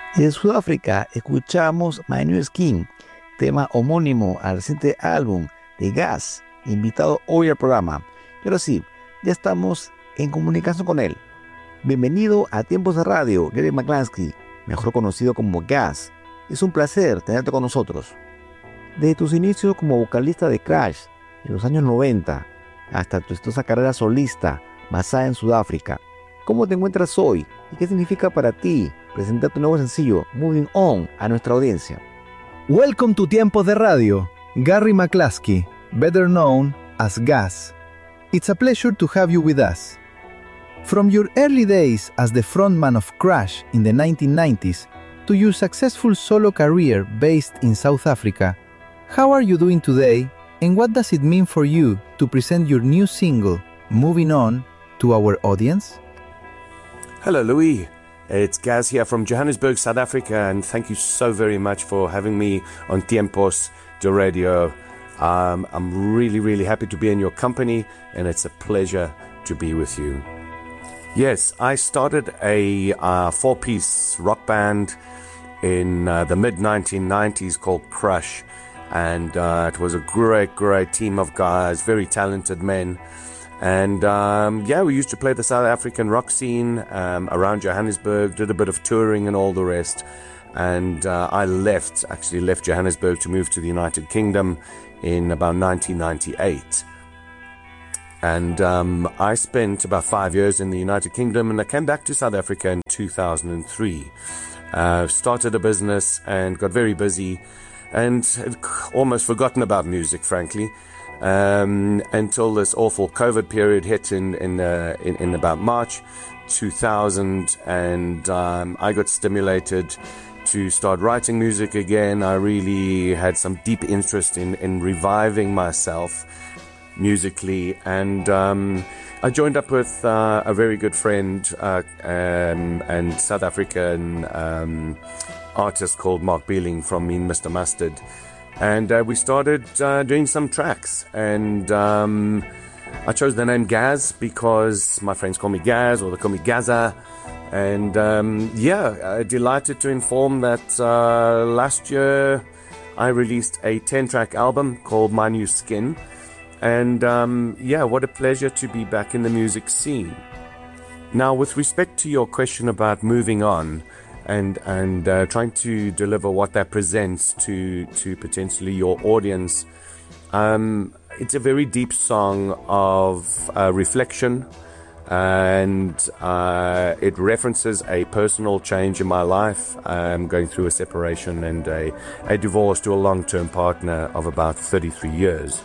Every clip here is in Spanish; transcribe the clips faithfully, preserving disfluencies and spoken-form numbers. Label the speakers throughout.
Speaker 1: De Sudáfrica escuchamos My New Skin, tema homónimo al reciente álbum de Gas, invitado hoy al programa. Y ahora sí, ya estamos en comunicación con él. Bienvenido a Tiempos de Radio, Gary McClaskey, mejor conocido como Gas. Es un placer tenerte con nosotros. Desde tus inicios como vocalista de Crash en los años noventa hasta tu exitosa carrera solista basada en Sudáfrica, ¿cómo te encuentras hoy y qué significa para ti presentar tu nuevo sencillo Moving On a nuestra audiencia?
Speaker 2: Welcome to Tiempos de Radio, Gary McClaskey, better known as Gas. It's a pleasure to have you with us. From your early days as the frontman of Crash in the nineteen nineties to your successful solo career based in South Africa, how are you doing today and what does it mean for you to present your new single, Moving On, to our audience?
Speaker 3: Hello, Louis. It's Gaz here from Johannesburg, South Africa, and thank you so very much for having me on Tiempos de Radio. Um, I'm really, really happy to be in your company, and it's a pleasure to be with you. Yes, I started a uh, four-piece rock band in uh, the mid nineteen nineties called Crush, and uh, it was a great, great team of guys, very talented men. And um, yeah, we used to play the South African rock scene um, around Johannesburg, did a bit of touring and all the rest. And uh, I left, actually left Johannesburg to move to the United Kingdom in about nineteen ninety-eight. And um, I spent about five years in the United Kingdom, and I came back to South Africa in two thousand three. Uh, started a business and got very busy and had almost forgotten about music, frankly. Um, until this awful COVID period hit in in, uh, in in about March two thousand, and um, I got stimulated to start writing music again. I really had some deep interest in in reviving myself musically, and um, I joined up with uh, a very good friend uh, um, and South African um, artist called Mark Beeling from Mean Mister Mustard. And uh, we started uh, doing some tracks, and um, I chose the name Gaz because my friends call me Gaz, or they call me Gaza. And um, yeah, uh, delighted to inform that uh, last year I released a ten-track album called My New Skin. And um, yeah, what a pleasure to be back in the music scene. Now, with respect to your question about moving on, and and uh, trying to deliver what that presents to to potentially your audience. Um, it's a very deep song of uh, reflection, and uh, it references a personal change in my life. I'm going through a separation and a, a divorce to a long-term partner of about thirty-three years.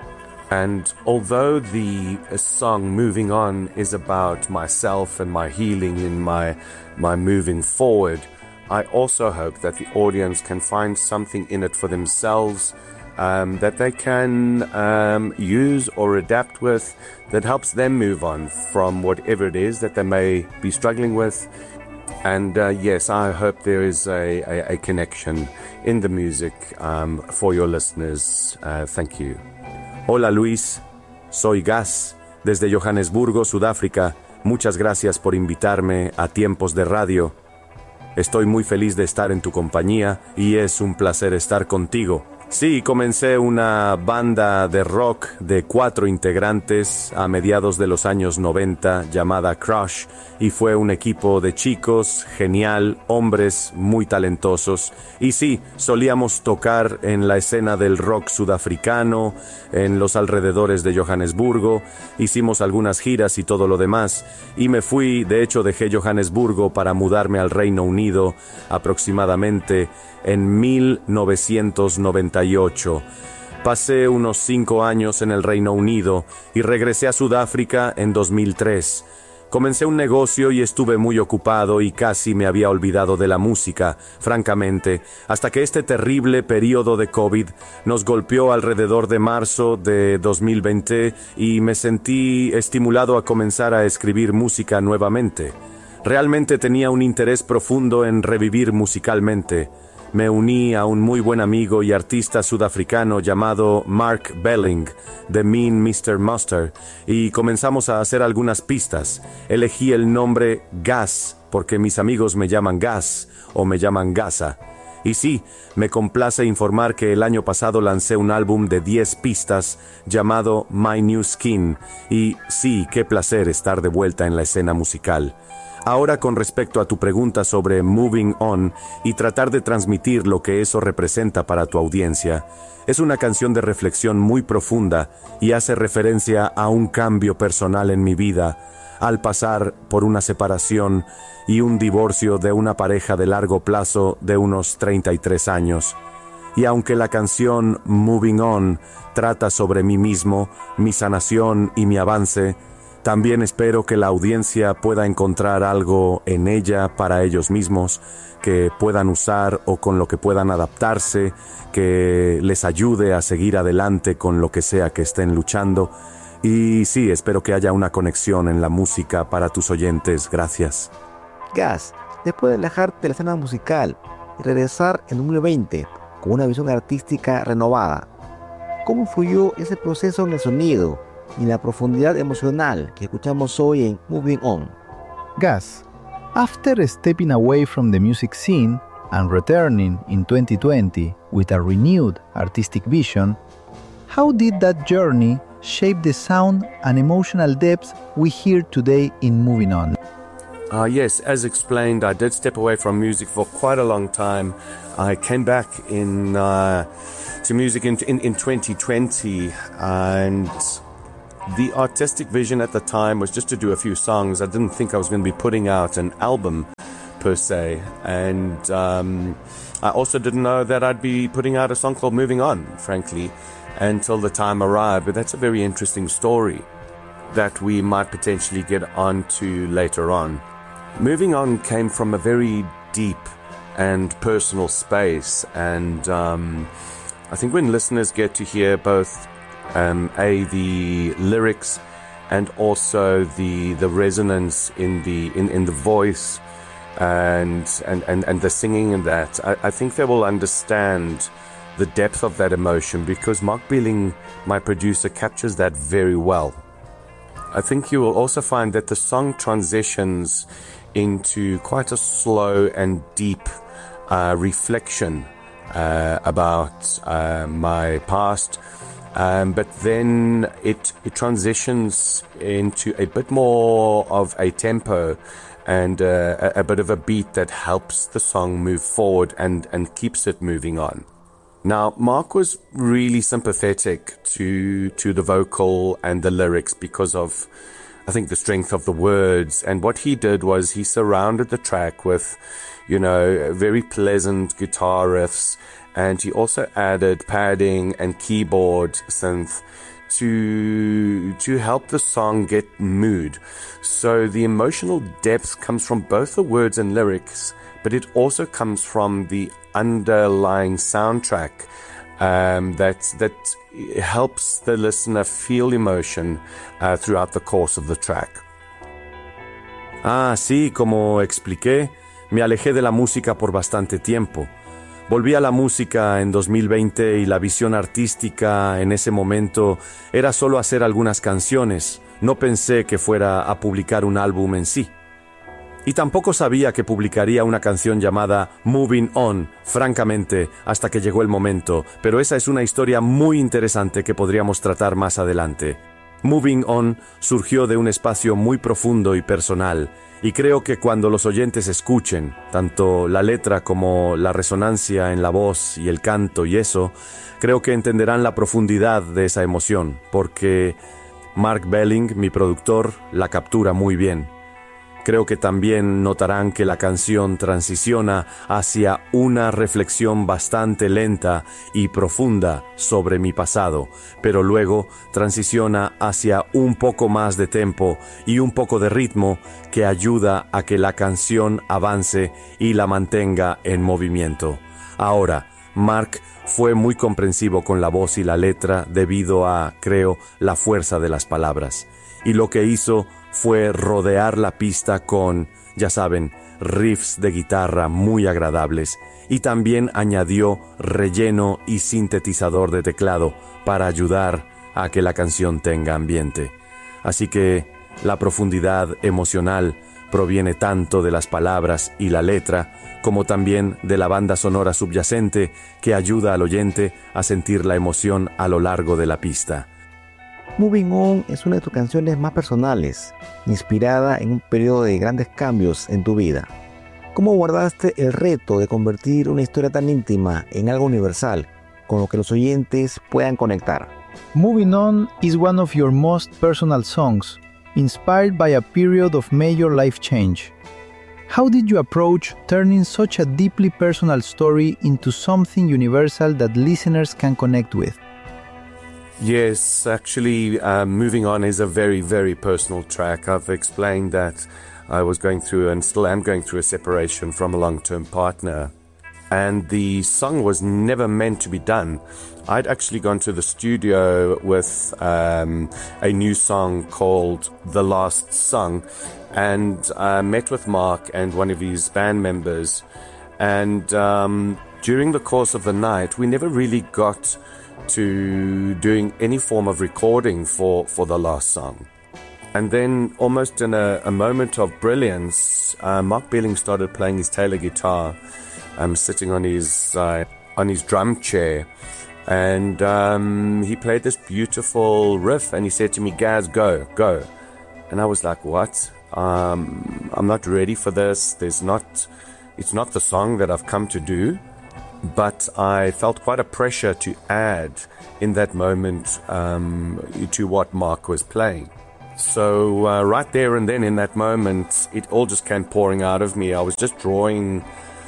Speaker 3: And although the song Moving On is about myself and my healing and my my moving forward, I also hope that the audience can find something in it for themselves um, that they can um, use or adapt with, that helps them move on from whatever it is that they may be struggling with. And uh, yes, I hope there is a, a, a connection in the music um, for your listeners. Uh, thank you. Hola Luis, soy Gas, desde Johannesburgo, Sudáfrica. Muchas gracias por invitarme a Tiempos de Radio. Estoy muy feliz de estar en tu compañía y es un placer estar contigo. Sí, comencé una banda de rock de cuatro integrantes a mediados de los años noventa llamada Crush, y fue un equipo de chicos genial, hombres muy talentosos, y sí, solíamos tocar en la escena del rock sudafricano, en los alrededores de Johannesburgo, hicimos algunas giras y todo lo demás, y me fui, de hecho dejé Johannesburgo para mudarme al Reino Unido aproximadamente en mil novecientos noventa y ocho. Pasé unos cinco años en el Reino Unido y regresé a Sudáfrica en dos mil tres. Comencé un negocio y estuve muy ocupado y casi me había olvidado de la música, francamente, hasta que este terrible periodo de COVID nos golpeó alrededor de marzo de dos mil veinte y me sentí estimulado a comenzar a escribir música nuevamente. Realmente tenía un interés profundo en revivir musicalmente. me uní a un muy buen amigo y artista sudafricano llamado Mark Belling, The Mean mister Mustard, y comenzamos a hacer algunas pistas. Elegí el nombre Gas, porque mis amigos me llaman Gas o me llaman Gasa. Y sí, me complace informar que el año pasado lancé un álbum de diez pistas llamado My New Skin, y sí, qué placer estar de vuelta en la escena musical. Ahora, con respecto a tu pregunta sobre Moving On y tratar de transmitir lo que eso representa para tu audiencia, es una canción de reflexión muy profunda y hace referencia a un cambio personal en mi vida al pasar por una separación y un divorcio de una pareja de largo plazo de unos treinta y tres años. Y aunque la canción Moving On trata sobre mí mismo, mi sanación y mi avance, también espero que la audiencia pueda encontrar algo en ella para ellos mismos, que puedan usar o con lo que puedan adaptarse, que les ayude a seguir adelante con lo que sea que estén luchando. Y sí, espero que haya una conexión en la música para tus oyentes. Gracias.
Speaker 1: Gas, después de alejarte de la escena musical y regresar en dos mil veinte con una visión artística renovada, ¿cómo fluyó ese proceso en el sonido y la profundidad emocional que escuchamos hoy en Moving On?
Speaker 2: Gas, after stepping away from the music scene and returning in twenty twenty with a renewed artistic vision, how did that journey shape the sound and emotional depths we hear today in Moving On?
Speaker 3: Uh, yes, as explained, I did step away from music for quite a long time. I came back in uh, to music in, in, in twenty twenty, and the artistic vision at the time was just to do a few songs. I didn't think I was going to be putting out an album per se, and um, I also didn't know that I'd be putting out a song called Moving On, frankly, until the time arrived. But that's a very interesting story that we might potentially get onto later on. Moving On came from a very deep and personal space, and um, I think when listeners get to hear both um, a the lyrics and also the the resonance in the in, in the voice and and, and, and the singing in that, I, I think they will understand the depth of that emotion, because Mark Belling, my producer, captures that very well. I think you will also find that the song transitions into quite a slow and deep uh, reflection uh, about uh, my past, um, but then it, it transitions into a bit more of a tempo and uh, a, a bit of a beat that helps the song move forward and, and keeps it moving on. Now, Mark was really sympathetic to to the vocal and the lyrics because of, I think, the strength of the words. And what he did was he surrounded the track with, you know, very pleasant guitar riffs, and he also added padding and keyboard synth to to help the song get mood. So the emotional depth comes from both the words and lyrics, but it also comes from the underlying soundtrack um, that that helps the listener feel emotion uh, throughout the course of the track. Ah, sí, como expliqué, me alejé de la música por bastante tiempo. Volví a la música en dos mil veinte y la visión artística en ese momento era solo hacer algunas canciones. No pensé que fuera a publicar un álbum en sí. Y tampoco sabía que publicaría una canción llamada Moving On, francamente, hasta que llegó el momento, pero esa es una historia muy interesante que podríamos tratar más adelante. Moving On surgió de un espacio muy profundo y personal, y creo que cuando los oyentes escuchen, tanto la letra como la resonancia en la voz y el canto y eso, creo que entenderán la profundidad de esa emoción, porque Mark Belling, mi productor, la captura muy bien. Creo que también notarán que la canción transiciona hacia una reflexión bastante lenta y profunda sobre mi pasado, pero luego transiciona hacia un poco más de tempo y un poco de ritmo que ayuda a que la canción avance y la mantenga en movimiento. Ahora, Mark fue muy comprensivo con la voz y la letra debido a, creo, la fuerza de las palabras. Y lo que hizo fue rodear la pista con, ya saben, riffs de guitarra muy agradables y también añadió relleno y sintetizador de teclado para ayudar a que la canción tenga ambiente. Así que la profundidad emocional proviene tanto de las palabras y la letra, como también de la banda sonora subyacente que ayuda al oyente a sentir la emoción a lo largo de la pista.
Speaker 1: Moving On es una de tus canciones más personales, inspirada en un periodo de grandes cambios en tu vida. ¿Cómo guardaste el reto de convertir una historia tan íntima en algo universal, con lo que los oyentes puedan conectar?
Speaker 2: Moving On is one of your most personal songs, inspired by a period of major life change. How did you approach turning such a deeply personal story into something universal that listeners can connect with?
Speaker 3: Yes, actually, uh, Moving On is a very, very personal track. I've explained that I was going through and still am going through a separation from a long-term partner. And the song was never meant to be done. I'd actually gone to the studio with um, a new song called The Last Song, and uh, met with Mark and one of his band members. And um, during the course of the night, we never really got to doing any form of recording for, for The Last Song. And then, almost in a, a moment of brilliance, uh, Mark Belling started playing his Taylor guitar. I'm sitting on his uh, on his drum chair, and um, he played this beautiful riff, and he said to me, "Gaz, go, go." And I was like, "What? Um, I'm not ready for this. There's not. It's not the song that I've come to do." But I felt quite a pressure to add in that moment um, to what Mark was playing. So uh, right there and then, in that moment, it all just came pouring out of me. I was just drawing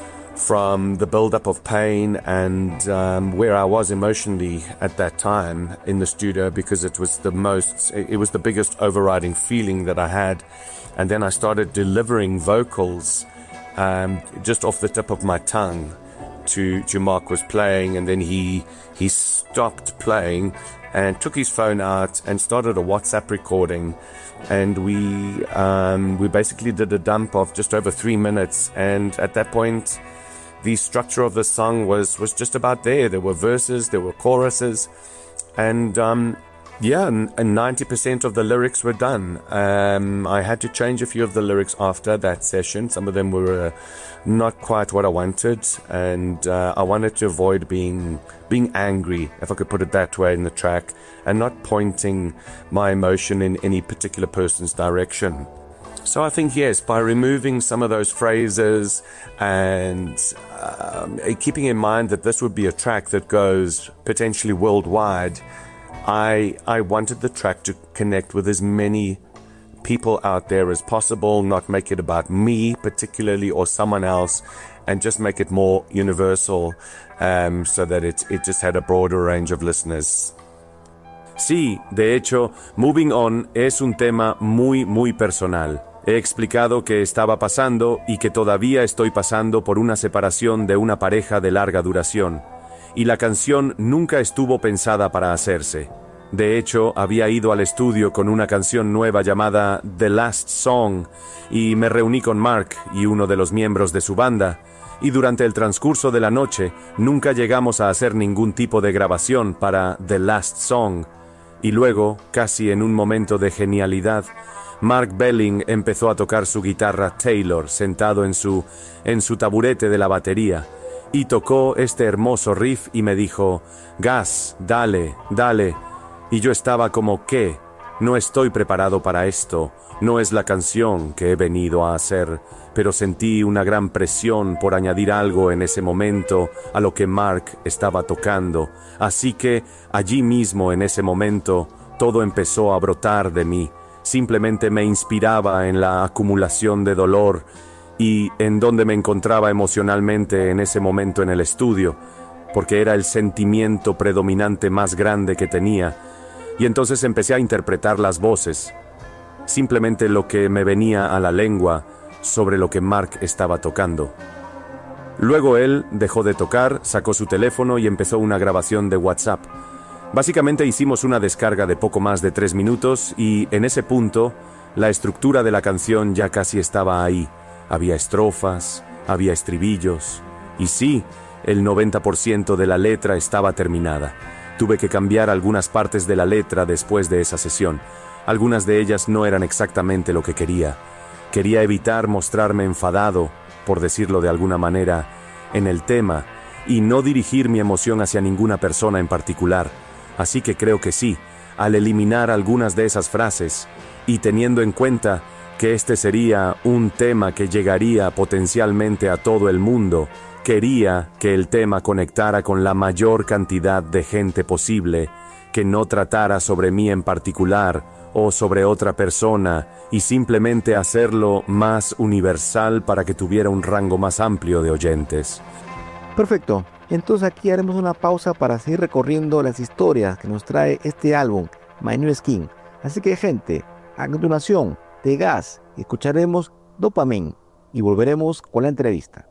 Speaker 3: from the build-up of pain and um, where I was emotionally at that time in the studio, because it was the most, it was the biggest overriding feeling that I had. And then I started delivering vocals um, just off the tip of my tongue to, to Mark was playing, and then he he stopped playing and took his phone out and started a WhatsApp recording, and we um, we basically did a dump of just over three minutes, and at that point the structure of the song was, was just about there. There were verses, there were choruses, and um, yeah, and ninety percent of the lyrics were done. Um, I had to change a few of the lyrics after that session. Some of them were uh, not quite what I wanted, and uh, I wanted to avoid being being angry, if I could put it that way, in the track, and not pointing my emotion in any particular person's direction. So I think, yes, by removing some of those phrases and um, keeping in mind that this would be a track that goes potentially worldwide, I I wanted the track to connect with as many people out there as possible, not make it about me particularly or someone else, and just make it more universal, um, so that it, it just had a broader range of listeners. Sí, de hecho, Moving On es un tema muy, muy personal. He explicado que estaba pasando y que todavía estoy pasando por una separación de una pareja de larga duración, y la canción nunca estuvo pensada para hacerse. De hecho, había ido al estudio con una canción nueva llamada The Last Song, y me reuní con Mark y uno de los miembros de su banda, y durante el transcurso de la noche nunca llegamos a hacer ningún tipo de grabación para The Last Song. Y luego, casi en un momento de genialidad, Mark Belling empezó a tocar su guitarra Taylor sentado en su, en su taburete de la batería, y tocó este hermoso riff y me dijo, Gaz, dale, dale. Y yo estaba como, ¿qué? No estoy preparado para esto, no es la canción que he venido a hacer, pero sentí una gran presión por añadir algo en ese momento a lo que Mark estaba tocando, así que allí mismo en ese momento todo empezó a brotar de mí. Simplemente me inspiraba en la acumulación de dolor y en donde me encontraba emocionalmente en ese momento en el estudio, porque era el sentimiento predominante más grande que tenía, y entonces empecé a interpretar las voces, simplemente lo que me venía a la lengua sobre lo que Mark estaba tocando. Luego él dejó de tocar, sacó su teléfono y empezó una grabación de WhatsApp. Básicamente hicimos una descarga de poco más de tres minutos y en ese punto la estructura de la canción ya casi estaba ahí. Había estrofas, había estribillos, y sí, el noventa por ciento de la letra estaba terminada. Tuve que cambiar algunas partes de la letra después de esa sesión. Algunas de ellas no eran exactamente lo que quería. Quería evitar mostrarme enfadado, por decirlo de alguna manera, en el tema, y no dirigir mi emoción hacia ninguna persona en particular. Así que creo que sí, al eliminar algunas de esas frases, y teniendo en cuenta que este sería un tema que llegaría potencialmente a todo el mundo, quería que el tema conectara con la mayor cantidad de gente posible, que no tratara sobre mí en particular o sobre otra persona, y simplemente hacerlo más universal para que tuviera un rango más amplio de oyentes.
Speaker 1: Perfecto. Entonces aquí haremos una pausa para seguir recorriendo las historias que nos trae este álbum, My New Skin. Así que, gente, a continuación de Gas escucharemos Dopamine y volveremos con la entrevista.